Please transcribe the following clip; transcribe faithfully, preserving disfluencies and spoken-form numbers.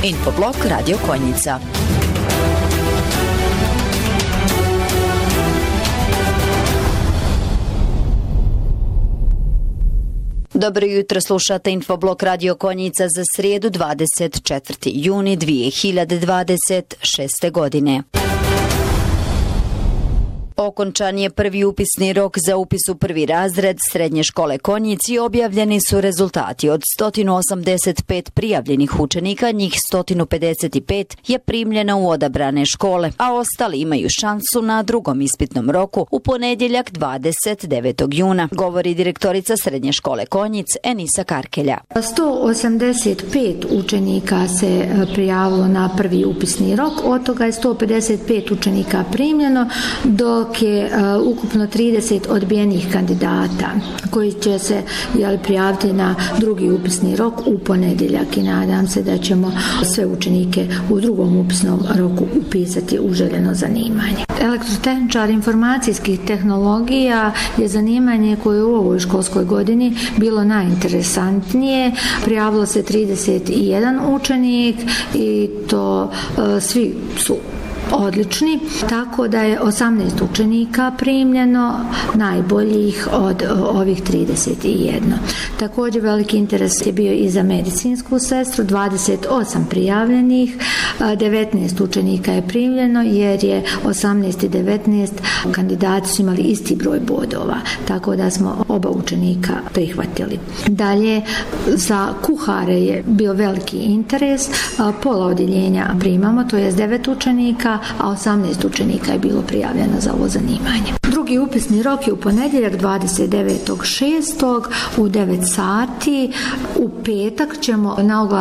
Infoblog Radio Konjica. Dobro jutro, slušate Infoblog Radio Konjica za srijedu dvadeset četvrti juni dvije hiljade dvadeset šeste. godine. Okončan je prvi upisni rok za upis u prvi razred Srednje škole Konjic i objavljeni su rezultati. Od sto osamdeset pet prijavljenih učenika, njih sto pedeset pet je primljeno u odabrane škole, a ostali imaju šansu na drugom ispitnom roku u ponedjeljak dvadeset devetog juna, govori direktorica Srednje škole Konjic Enisa Karkelja. sto osamdeset pet učenika se prijavilo na prvi upisni rok, od toga je sto pedeset pet učenika primljeno, do dok je uh, ukupno trideset odbijenih kandidata koji će se jel, prijaviti na drugi upisni rok u ponedjeljak i nadam se da ćemo sve učenike u drugom upisnom roku upisati u željeno zanimanje. Elektrotehničar informacijskih tehnologija je zanimanje koje u ovoj školskoj godini bilo najinteresantnije. Prijavilo se trideset jedan učenik i to uh, svi su odlični, tako da je osamnaest učenika primljeno, najboljih od ovih trideset jedan. Također veliki interes je bio i za medicinsku sestru, dvadeset osam prijavljenih, devetnaest učenika je primljeno jer je osamnaest i devetnaest kandidati su imali isti broj bodova, tako da smo oba učenika prihvatili. Dalje, za kuhare je bio veliki interes, pola odjeljenja primamo, to je devet učenika, a osamnaest učenika je bilo prijavljeno za ovo zanimanje. Drugi upisni rok je u ponedjeljak dvadeset devetog šestog u devet sati. U petak ćemo na oglas